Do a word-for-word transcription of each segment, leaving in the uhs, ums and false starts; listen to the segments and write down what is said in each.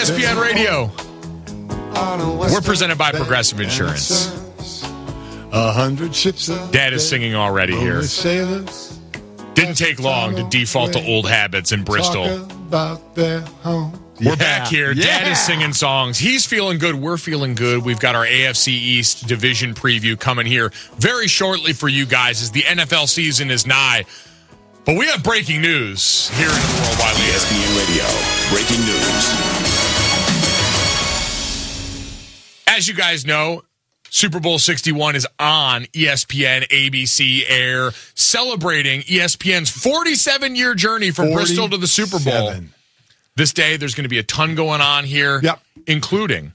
S P N Radio. We're presented by Progressive Insurance. A hundred ships. Dad is singing already here. Didn't take long to default to old habits in Bristol. We're Yeah. back here. Yeah. Dad is singing songs. He's feeling good. We're feeling good. We've got our A F C East division preview coming here very shortly for you guys as the N F L season is nigh. But we have breaking news here in the Worldwide Leader. E S P N Radio, breaking news. As you guys know, Super Bowl sixty-one is on E S P N, A B C, Air, celebrating E S P N's forty-seven-year journey from Bristol to the Super Bowl. forty-seven. This day, there's going to be a ton going on here, Yep. including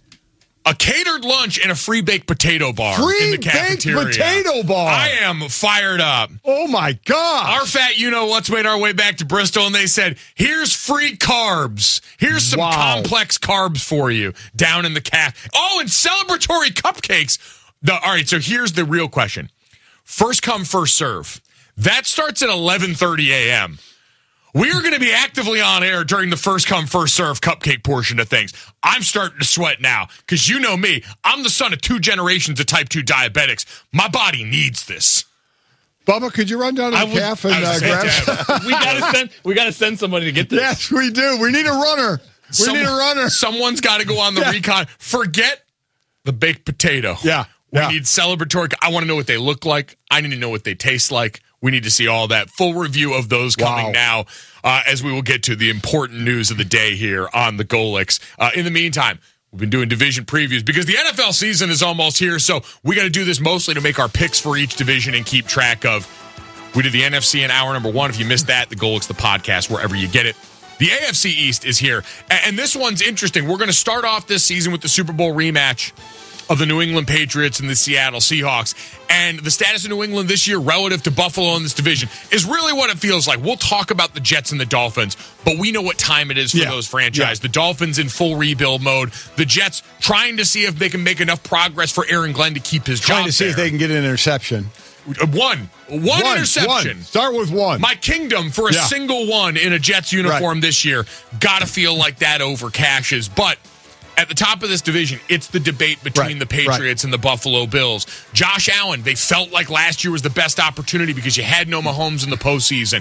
a catered lunch and a free baked potato bar Free in the baked cafeteria. potato bar. I am fired up. Oh my God. Our fat you-know-what's made our way back to Bristol, and they said, here's free carbs. Here's some Wow. complex carbs for you down in the calf. Oh, and celebratory cupcakes. The, all right, so here's the real question. First come, first serve. That starts at eleven thirty a.m. We are going to be actively on air during the first come, first serve cupcake portion of things. I'm starting to sweat now because you know me. I'm the son of two generations of type two diabetics. My body needs this. Bubba, could you run down to I the was- calf and I was uh, saying, grab Dad, we gotta send. We gotta send somebody to get this. Yes, we do. We need a runner. We Some- need a runner. Someone's got to go on the Yeah. recon. Forget the baked potato. Yeah, We yeah. need celebratory. I want to know what they look like. I need to know what they taste like. We need to see all that. Full review of those coming Wow. now uh, as we will get to the important news of the day here on the Golix. Uh, in the meantime, we've been doing division previews because the N F L season is almost here, so we got to do this mostly to make our picks for each division and keep track of. We did the N F C in hour number one. If you missed that, the Golix, the podcast, wherever you get it. The A F C East is here, and this one's interesting. We're going to start off this season with the Super Bowl rematch of the New England Patriots and the Seattle Seahawks. And the status of New England this year relative to Buffalo in this division is really what it feels like. We'll talk about the Jets and the Dolphins, but we know what time it is for Yeah. those franchises. Yeah. The Dolphins in full rebuild mode. The Jets trying to see if they can make enough progress for Aaron Glenn to keep his Trying job to see there. if they can get an interception. One. One, One, interception. one. Start with one. My kingdom for a Yeah. single one in a Jets uniform Right. this year. Got to feel like that over cashes. But at the top of this division, it's the debate between Right, the Patriots and the Buffalo Bills. Josh Allen, they felt like last year was the best opportunity because you had no Mahomes in the postseason.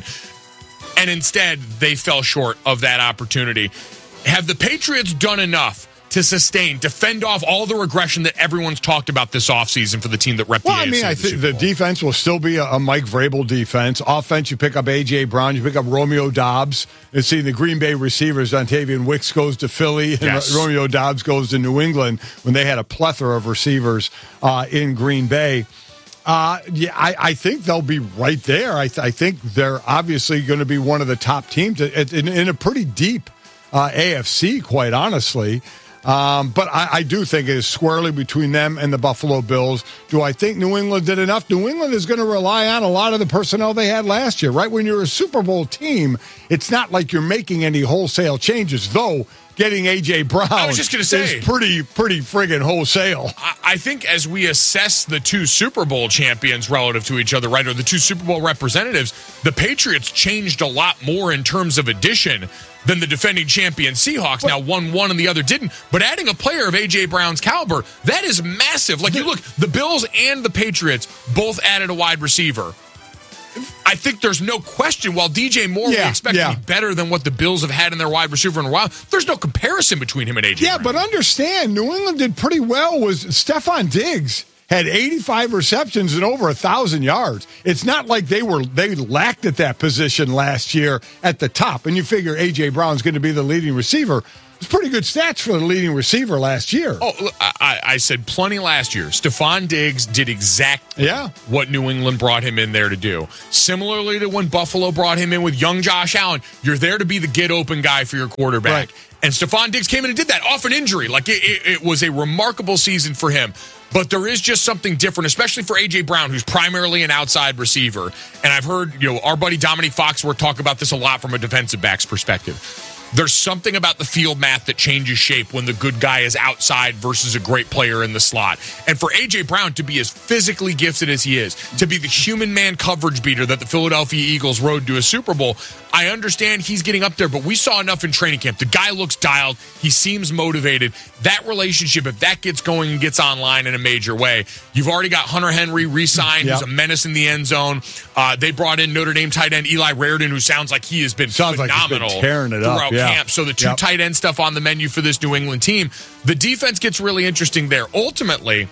And instead, they fell short of that opportunity. Have the Patriots done enough to sustain, defend off all the regression that everyone's talked about this offseason for the team that repped Well, the I A F C mean, I in the think Super the Bowl? defense will still be a, a Mike Vrabel defense. Offense, you pick up A J. Brown, you pick up Romeo Dobbs. And see the Green Bay receivers, Dontavian Wicks goes to Philly, and Yes. Romeo Dobbs goes to New England when they had a plethora of receivers uh, in Green Bay. Uh, yeah, I, I think they'll be right there. I, th- I think they're obviously going to be one of the top teams in, in a pretty deep uh, A F C, quite honestly. Um, but I, I do think it is squarely between them and the Buffalo Bills. Do I think New England did enough? New England is going to rely on a lot of the personnel they had last year, right? When you're a Super Bowl team, it's not like you're making any wholesale changes, though. Getting A J. Brown I was just gonna say. is pretty, pretty friggin' wholesale. I- I think as we assess the two Super Bowl champions relative to each other, right, or the two Super Bowl representatives, the Patriots changed a lot more in terms of addition than the defending champion Seahawks. Now, one won and the other didn't. But adding a player of A J. Brown's caliber, that is massive. Like, you look, the Bills and the Patriots both added a wide receiver. I think there's no question, while D J Moore Yeah, we expect yeah. to be better than what the Bills have had in their wide receiver in a while, there's no comparison between him and A J. Yeah, Brown. but understand, New England did pretty well. Was Stephon Diggs had eighty-five receptions and over a thousand yards. It's not like they were they lacked at that position last year at the top. And you figure A J. Brown's going to be the leading receiver. It's pretty good stats for the leading receiver last year. Oh, look, I, I said plenty last year. Stephon Diggs did exactly Yeah. what New England brought him in there to do. Similarly to when Buffalo brought him in with young Josh Allen, you're there to be the get open guy for your quarterback. Right. And Stephon Diggs came in and did that off an injury. Like it, it, it was a remarkable season for him. But there is just something different, especially for A J. Brown, who's primarily an outside receiver. And I've heard, you know, our buddy Dominique Foxworth talk about this a lot from a defensive back's perspective. There's something about the field math that changes shape when the good guy is outside versus a great player in the slot. And for A J. Brown to be as physically gifted as he is, to be the human man coverage beater that the Philadelphia Eagles rode to a Super Bowl, I understand he's getting up there, but we saw enough in training camp. The guy looks dialed. He seems motivated. That relationship, if that gets going and gets online in a major way, you've already got Hunter Henry re-signed, yep. who's a menace in the end zone. Uh, they brought in Notre Dame tight end Eli Raridan, who sounds like he has been sounds phenomenal like he's been tearing it throughout up. Yeah. camp. So the two yep. tight end stuff on the menu for this New England team. The defense gets really interesting there. Ultimately,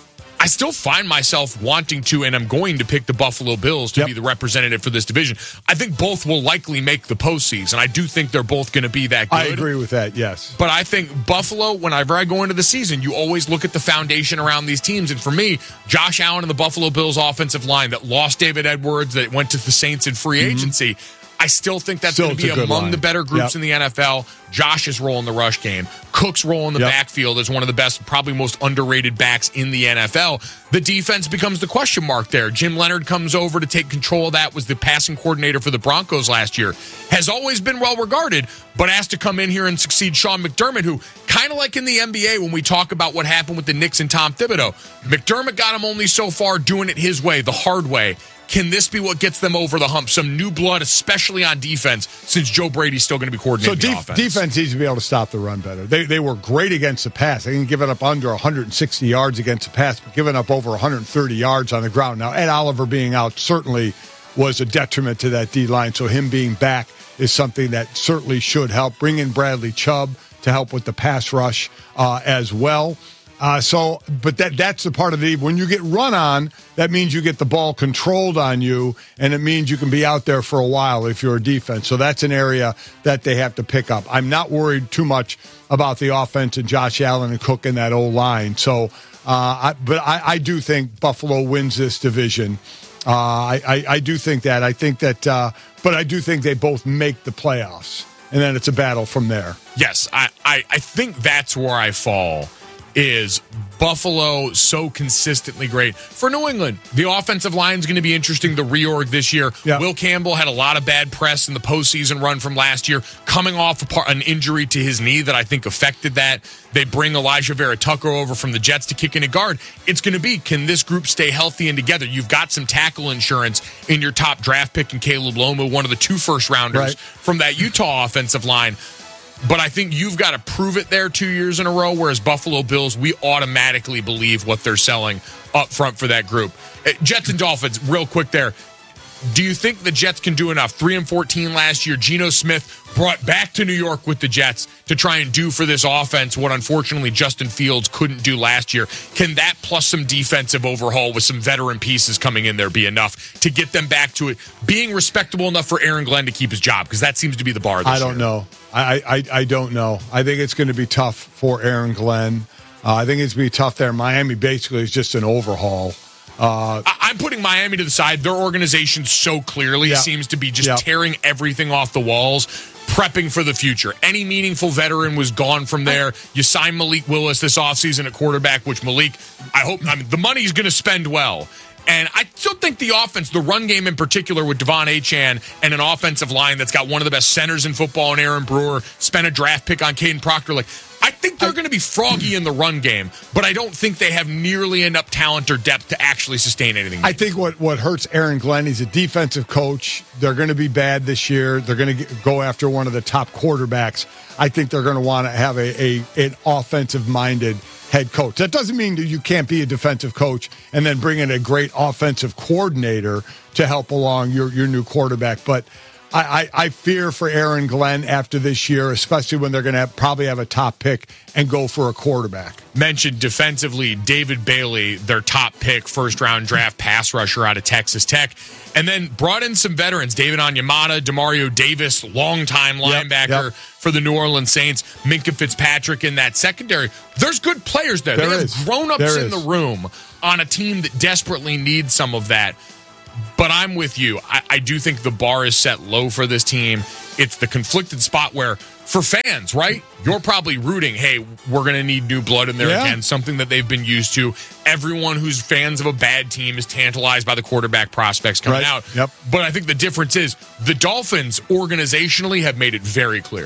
I still find myself wanting to, and I'm going to pick the Buffalo Bills to yep. be the representative for this division. I think both will likely make the postseason. I do think they're both going to be that good. I agree with that, yes. But I think Buffalo, whenever I go into the season, you always look at the foundation around these teams. And for me, Josh Allen and the Buffalo Bills offensive line that lost David Edwards, that went to the Saints in free mm-hmm. agency, I still think that's Still, going to be it's a good among line. the better groups Yep. in the N F L. Josh's role in the rush game. Cook's role in the Yep. backfield as one of the best, probably most underrated backs in the N F L. The defense becomes the question mark there. Jim Leonard comes over to take control of that, was the passing coordinator for the Broncos last year. Has always been well regarded, but has to come in here and succeed Sean McDermott, who, kind of like in the N B A when we talk about what happened with the Knicks and Tom Thibodeau, McDermott got him only so far doing it his way, the hard way. Can this be what gets them over the hump? Some new blood, especially on defense, since Joe Brady's still going to be coordinating so the def- offense. defense needs to be able to stop the run better. They they were great against the pass. They didn't give it up under one hundred sixty yards against the pass, but giving up over one hundred thirty yards on the ground. Now, Ed Oliver being out certainly was a detriment to that D-line, so him being back is something that certainly should help. Bring in Bradley Chubb to help with the pass rush uh, as well. Uh, so, but that that's the part of the, when you get run on, that means you get the ball controlled on you, and it means you can be out there for a while if you're a defense. So that's an area that they have to pick up. I'm not worried too much about the offense and Josh Allen and Cook in that old line. So, uh, I, but I, I do think Buffalo wins this division. Uh, I, I, I do think that. I think that, uh, but I do think they both make the playoffs, and then it's a battle from there. Yes, I, I, I think that's where I fall. Is Buffalo so consistently great? For New England, the offensive line is going to be interesting, the reorg this year. Yeah. Will Campbell had a lot of bad press in the postseason run from last year, coming off a part, an injury to his knee that I think affected that. They bring Elijah Vera Tucker over from the Jets to kick in a guard. It's going to be, can this group stay healthy and together? You've got some tackle insurance in your top draft pick in Caleb Loma, one of the two first-rounders Right. from that Utah offensive line. But I think you've got to prove it there two years in a row, whereas Buffalo Bills, we automatically believe what they're selling up front for that group. Jets and Dolphins, real quick there. Do you think the Jets can do enough? three and fourteen last year. Geno Smith brought back to New York with the Jets to try and do for this offense what unfortunately Justin Fields couldn't do last year. Can that plus some defensive overhaul with some veteran pieces coming in there be enough to get them back to it being respectable enough for Aaron Glenn to keep his job? Because that seems to be the bar this I don't year. know. I, I, I don't know. I think it's going to be tough for Aaron Glenn. Uh, I think it's going to be tough there. Miami basically is just an overhaul. Uh, I- I'm putting Miami to the side. Their organization so clearly Yeah. seems to be just Yeah. tearing everything off the walls, prepping for the future. Any meaningful veteran was gone from there. You signed Malik Willis this offseason at quarterback, which Malik, I hope, I mean, the money's going to spend well. And I still think the offense, the run game in particular with Devon Achane and an offensive line that's got one of the best centers in football in Aaron Brewer, spent a draft pick on Caden Proctor. Like, I think they're going to be froggy in the run game, but I don't think they have nearly enough talent or depth to actually sustain anything. I think what, what hurts Aaron Glenn, he's a defensive coach. They're going to be bad this year. They're going to go after one of the top quarterbacks. I think they're going to want to have a, a an offensive-minded head coach. That doesn't mean that you can't be a defensive coach and then bring in a great offensive coordinator to help along your, your new quarterback. But I, I, I fear for Aaron Glenn after this year, especially when they're going to have, probably have a top pick and go for a quarterback. Mentioned defensively, David Bailey, their top pick, first-round draft pass rusher out of Texas Tech. And then brought in some veterans, David Onyemata, Demario Davis, longtime Yep, linebacker yep. for the New Orleans Saints, Minkah Fitzpatrick in that secondary. There's good players there. There they is. have grown-ups There in is. the room on a team that desperately needs some of that. But I'm with you. I, I do think the bar is set low for this team. It's the conflicted spot where, for fans, right? You're probably rooting, hey, we're going to need new blood in there Yeah. again, something that they've been used to. Everyone who's fans of a bad team is tantalized by the quarterback prospects coming Right. out. Yep. But I think the difference is the Dolphins organizationally have made it very clear.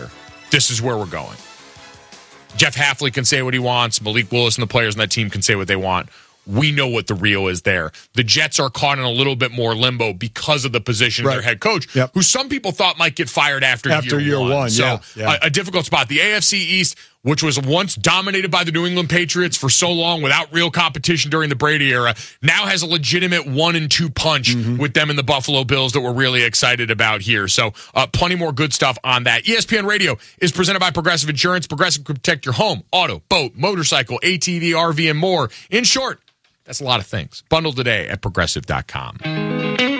this is where we're going. Jeff Hafley can say what he wants. Malik Willis and the players on that team can say what they want. We know what the real is there. The Jets are caught in a little bit more limbo because of the position Right. of their head coach, Yep. who some people thought might get fired after, After year one. one, So yeah, yeah. A, a difficult spot. The A F C East, which was once dominated by the New England Patriots for so long without real competition during the Brady era, now has a legitimate one and two punch Mm-hmm. with them and the Buffalo Bills that we're really excited about here. So uh, plenty more good stuff on that. E S P N Radio is presented by Progressive Insurance. Progressive can protect your home, auto, boat, motorcycle, A T V, R V, and more. In short, that's a lot of things. Bundle today at progressive dot com.